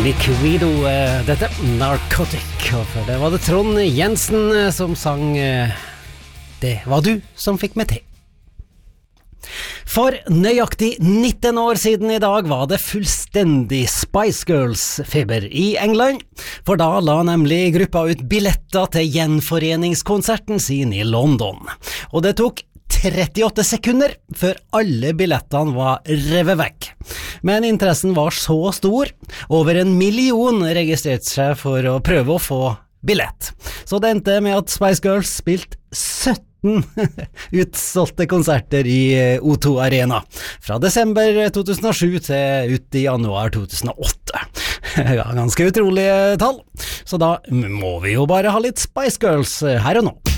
Liquido, dette Narcotic, og for det var det Trond Jensen som sang Det var du som fikk meg til. For nøyaktig 19 år siden i dag var det fullstendig Spice Girls-feber i England, for da la nemlig gruppa ut billetter til gjenforeningskonserten sin i London, og det tok 38 sekunder før alle billettene var revet vekk. Men interessen var så stor, over 1 million registrerte seg for å prøve å få billett. Så det endte med at Spice Girls spilte 17 utsolgte konserter i O2 Arena, fra desember 2007 til ut i januar 2008. Ja, ganske utrolige tall. Så da må vi jo bare ha litt Spice Girls her og nå.